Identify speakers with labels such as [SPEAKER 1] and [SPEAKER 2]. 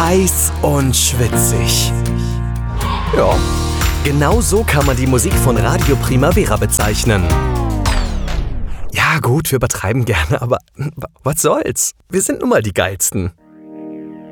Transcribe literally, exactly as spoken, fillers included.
[SPEAKER 1] heiß und schwitzig. Ja, genau so kann man die Musik von Radio Primavera bezeichnen. Ja gut, wir übertreiben gerne, aber was soll's? Wir sind nun mal die Geilsten.